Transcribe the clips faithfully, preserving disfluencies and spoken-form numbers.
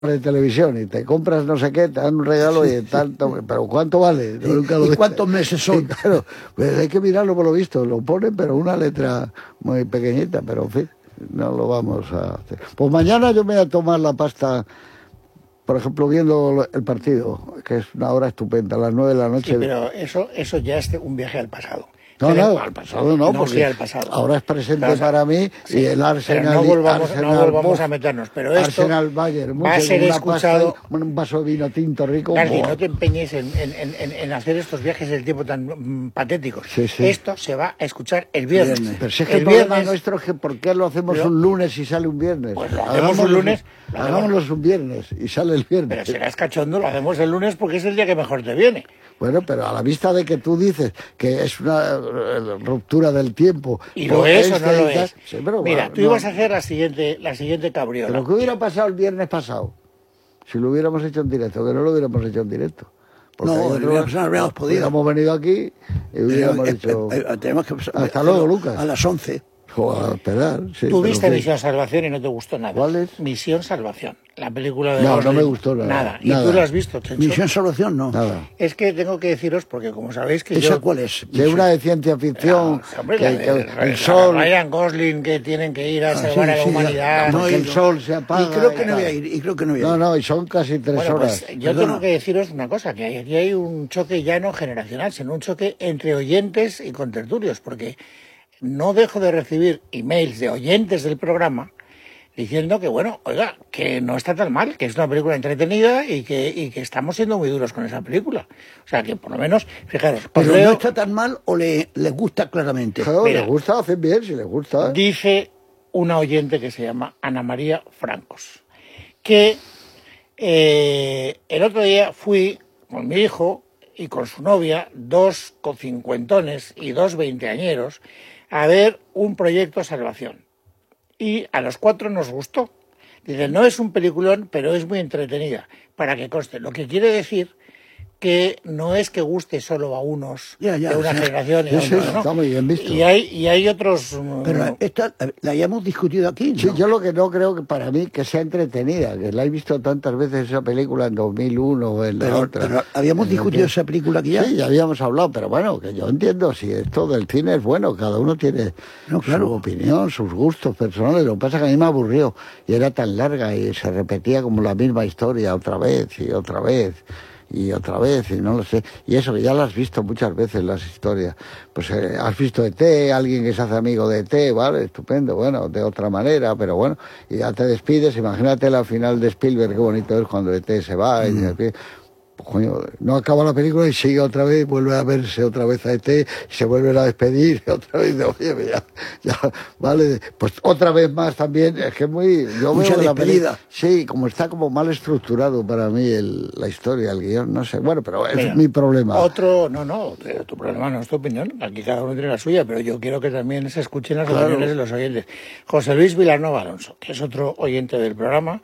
de televisión y te compras no sé qué, te dan un regalo y tanto, pero ¿cuánto vale? ¿Y, nunca lo ¿y cuántos meses son? Sí, claro, pues hay que mirarlo por lo visto, lo ponen, pero una letra muy pequeñita, pero en fin, no lo vamos a hacer. Pues mañana yo me voy a tomar la pasta, por ejemplo, viendo el partido, que es una hora estupenda, a las nueve de la noche. Sí, pero eso, eso ya es un viaje al pasado. No, no, al pasado no, no porque sí, al pasado. ahora es presente Claro, para mí sí, y el Arsenal. No volvamos, Arsenal, no volvamos a meternos, pero esto Arsenal Bayern, va a ser escuchado. Pasta, un vaso de vino tinto rico. García, no te empeñes en, en, en, en hacer estos viajes del tiempo tan mm, patéticos. Sí, sí. Esto se va a escuchar el viernes. viernes. Pero si es que el, el problema viernes, nuestro es que ¿por qué lo hacemos pero, un lunes y sale un viernes? Pues lo hacemos un lunes. Hagámoslo un viernes y sale el viernes. Pero serás cachondo, lo hacemos el lunes porque es el día que mejor te viene. Bueno, pero a la vista de que tú dices que es una ruptura del tiempo. ¿Y lo es o no lo es? Sí, pero, Mira, bueno, tú no. ibas a hacer la siguiente, la siguiente cabriola. Pero ¿qué hubiera pasado el viernes pasado? Si lo hubiéramos hecho en directo, que no lo hubiéramos hecho en directo. Porque no, no habríamos podido. Hubiéramos venido aquí y hubiéramos eh, hecho... Eh, eh, tenemos que, Hasta luego, Lucas. A las once. O a esperar, sí, Tú viste pero, Misión Salvación y no te gustó nada. ¿Cuál es? Misión Salvación, la película de... No, Gosling. no me gustó nada. Nada. ¿Y nada. tú la has visto, Chencho? Misión Salvación, no. Nada. Es que tengo que deciros, porque como sabéis que ¿Esa yo... cuál es? De una de ciencia ficción, no, hombre, que, la de, que la, el sol... la Ryan Gosling, que tienen que ir a Ah, salvar sí, a la sí, humanidad. No, que el sol se apaga. Y creo que y no voy a tal. ir, y creo que no voy a ir. No, no, y son casi tres Bueno, horas. pues yo Perdona. tengo que deciros una cosa, que aquí hay un choque ya no generacional, sino un choque entre oyentes y contertulios, porque no dejo de recibir emails de oyentes del programa diciendo que, bueno, oiga, que no está tan mal, que es una película entretenida y que, y que estamos siendo muy duros con esa película. O sea, que por lo menos, fijaros, Pero leo, no está tan mal o le, les gusta claramente. Claro, Mira, les gusta, hacen bien, si les gusta. dice una oyente que se llama Ana María Francos, que eh, el otro día fui con mi hijo y con su novia, dos cincuentones y dos veinteañeros, a ver un proyecto Salvación. Y a los cuatro nos gustó. Dice, no es un peliculón, pero es muy entretenida, para que conste. Lo que quiere decir que no es que guste solo a unos Ya, ya, de una sí. generación y a Sí, otros, sí, ¿no? está muy bien visto. Y hay, y hay otros... Pero esta la hayamos discutido aquí, ¿no? Sí, yo lo que no creo que para mí que sea entretenida, que la he visto tantas veces esa película en dos mil uno o en la pero, otra. pero habíamos En discutido el que- esa película aquí ya. Sí, ya habíamos hablado, pero bueno, que yo entiendo, si esto del cine es bueno, cada uno tiene No, claro. su opinión, sus gustos personales. Lo que pasa es que a mí me aburrió y era tan larga y se repetía como la misma historia otra vez y otra vez y otra vez y no lo sé. Y eso que ya lo has visto muchas veces las historias. Pues eh, has visto E T, alguien que se hace amigo de E T, vale, estupendo, bueno, de otra manera, pero bueno, y ya te despides. Imagínate la final de Spielberg, qué bonito es cuando E T se va y se despide. Coño, no acaba la película y sigue otra vez, vuelve a verse otra vez a E T, y se vuelven a despedir, y otra vez, oye, ya, ya, vale, pues otra vez más también, es que es muy... Yo Mucha veo que la despedida. peli- sí, como está como mal estructurado para mí el, la historia, el guión, no sé, bueno, pero es Mira, mi problema. Otro, no, no, pero tu problema no es tu opinión, aquí cada uno tiene la suya, pero yo quiero que también se escuchen las Claro. opiniones de los oyentes. José Luis Vilanova Alonso, que es otro oyente del programa,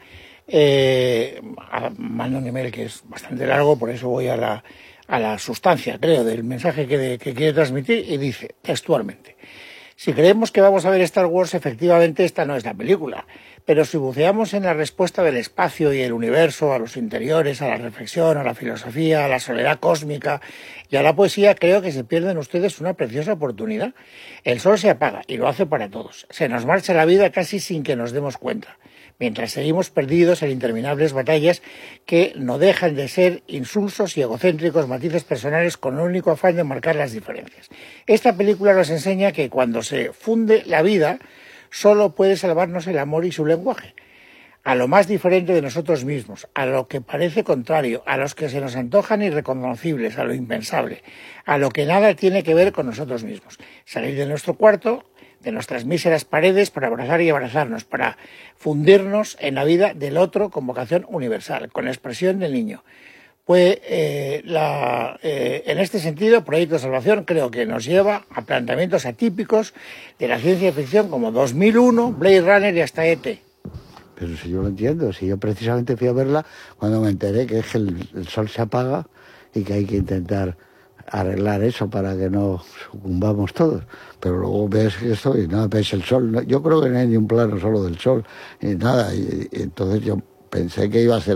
eh, manda un email que es bastante largo, por eso voy a la, a la sustancia, creo, del mensaje que, de, que quiere transmitir, y dice textualmente: si creemos que vamos a ver Star Wars, efectivamente esta no es la película, pero si buceamos en la respuesta del espacio y el universo, a los interiores, a la reflexión, a la filosofía, a la soledad cósmica y a la poesía, creo que se pierden ustedes una preciosa oportunidad. El sol se apaga y lo hace para todos. Se nos marcha la vida casi sin que nos demos cuenta, mientras seguimos perdidos en interminables batallas que no dejan de ser insulsos y egocéntricos matices personales con el único afán de marcar las diferencias. Esta película nos enseña que cuando se funde la vida, solo puede salvarnos el amor y su lenguaje, a lo más diferente de nosotros mismos, a lo que parece contrario, a los que se nos antojan irreconocibles, a lo impensable, a lo que nada tiene que ver con nosotros mismos. Salir de nuestro cuarto, de nuestras míseras paredes, para abrazar y abrazarnos, para fundirnos en la vida del otro con vocación universal, con la expresión del niño. Pues eh, la, eh, en este sentido, Proyecto de Salvación creo que nos lleva a planteamientos atípicos de la ciencia ficción como dos mil uno, Blade Runner y hasta E T. Pero si yo lo entiendo, si yo precisamente fui a verla cuando me enteré que es que el, el sol se apaga y que hay que intentar arreglar eso para que no sucumbamos todos. Pero luego ves esto y nada, ves el sol. No, yo creo que no hay ni un plano solo del sol, y nada. Y, y entonces yo pensé que iba a ser